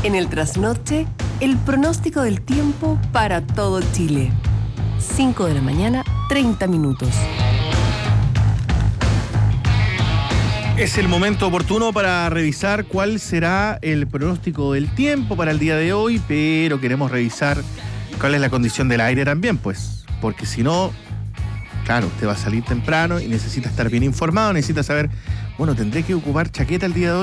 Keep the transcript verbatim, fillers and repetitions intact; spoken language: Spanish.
En el trasnoche, el pronóstico del tiempo para todo Chile. cinco de la mañana, treinta minutos. Es el momento oportuno para revisar cuál será el pronóstico del tiempo para el día de hoy, pero queremos revisar cuál es la condición del aire también, pues, porque si no, claro, usted va a salir temprano y necesita estar bien informado, necesita saber, bueno, ¿tendré que ocupar chaqueta el día de hoy?